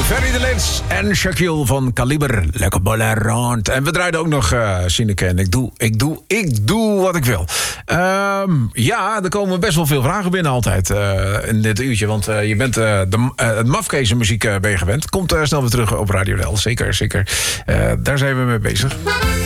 Ferry de Lins en Shaquille van Kaliber. Lekker Bollerant. En we draaiden ook nog Sineke en ik doe wat ik wil. Ja, er komen best wel veel vragen binnen altijd in dit uurtje. Want je bent het mafkezen muziek ben je gewend. Komt snel weer terug op Radio Del. Zeker. Daar zijn we mee bezig.